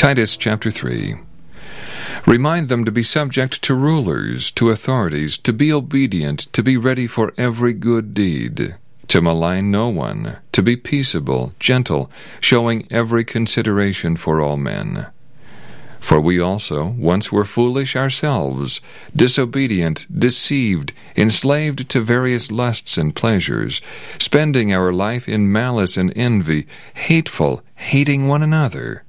Titus chapter 3. Remind them to be subject to rulers, to authorities, to be obedient, to be ready for every good deed, to malign no one, to be peaceable, gentle, showing every consideration for all men. For we also once were foolish ourselves, disobedient, deceived, enslaved to various lusts and pleasures, spending our life in malice and envy, hateful, hating one another.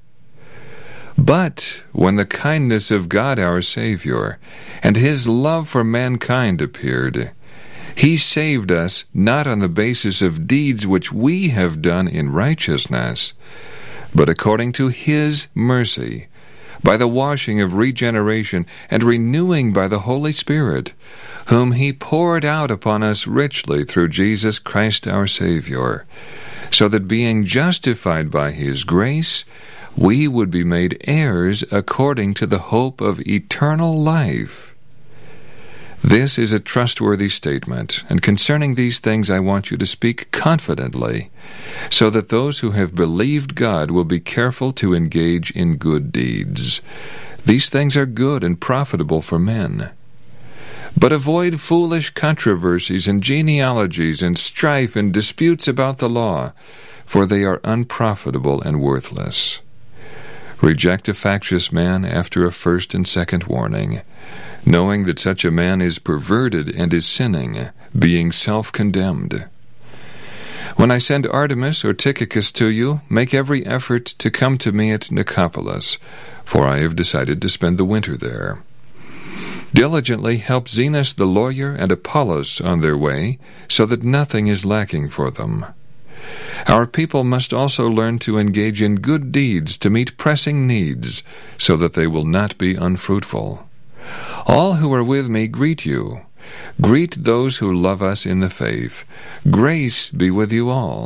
But when the kindness of God our Savior and His love for mankind appeared, He saved us not on the basis of deeds which we have done in righteousness, but according to His mercy, by the washing of regeneration and renewing by the Holy Spirit, whom He poured out upon us richly through Jesus Christ our Savior, so that being justified by His grace, we would be made heirs according to the hope of eternal life. This is a trustworthy statement, and concerning these things I want you to speak confidently, so that those who have believed God will be careful to engage in good deeds. These things are good and profitable for men. But avoid foolish controversies and genealogies and strife and disputes about the law, for they are unprofitable and worthless. Reject a factious man after a first and second warning, knowing that such a man is perverted and is sinning, being self-condemned. When I send Artemas or Tychicus to you, make every effort to come to me at Nicopolis, for I have decided to spend the winter there. Diligently help Zenas the lawyer and Apollos on their way, so that nothing is lacking for them. Our people must also learn to engage in good deeds to meet pressing needs, so that they will not be unfruitful. All who are with me greet you. Greet those who love us in the faith. Grace be with you all.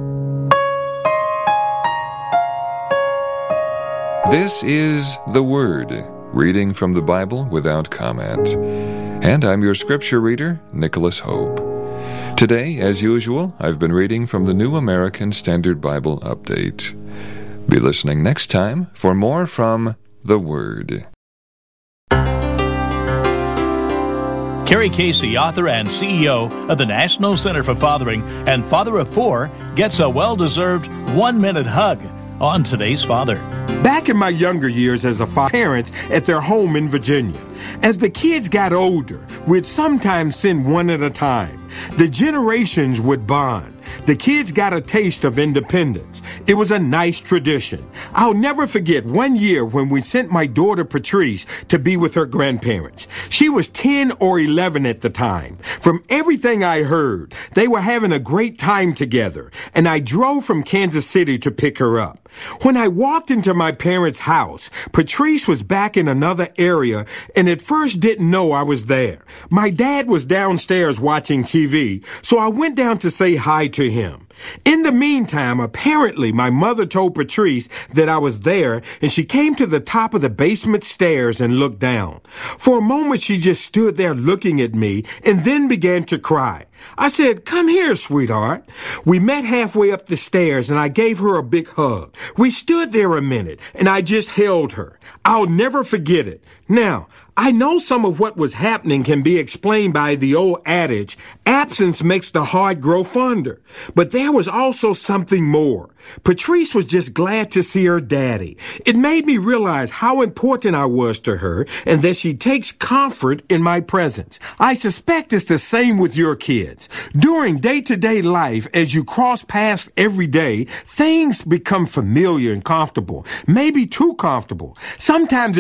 This is the Word, reading from the Bible without comment. And I'm your scripture reader, Nicholas Hope. Today, as usual, I've been reading from the New American Standard Bible Update. Be listening next time for more from the Word. Kerry Casey, author and CEO of the National Center for Fathering and father of 4, gets a well-deserved 1-minute hug on today's Father. Back in my younger years as a parent at their home in Virginia, as the kids got older, we'd sometimes send one at a time. The generations would bond. The kids got a taste of independence. It was a nice tradition. I'll never forget one year when we sent my daughter Patrice to be with her grandparents. She was 10 or 11 at the time. From everything I heard, they were having a great time together, and I drove from Kansas City to pick her up. When I walked into my parents' house, Patrice was back in another area and at first didn't know I was there. My dad was downstairs watching TV, so I went down to say hi to him. In the meantime, apparently my mother told Patrice that I was there, and she came to the top of the basement stairs and looked down. For a moment, she just stood there looking at me and then began to cry. I said, "Come here, sweetheart." We met halfway up the stairs, and I gave her a big hug. We stood there a minute, and I just held her. I'll never forget it. Now, I know some of what was happening can be explained by the old adage, absence makes the heart grow fonder. But there was also something more. Patrice was just glad to see her daddy. It made me realize how important I was to her and that she takes comfort in my presence. I suspect it's the same with your kids. During day-to-day life, as you cross paths every day, things become familiar and comfortable, maybe too comfortable. Sometimes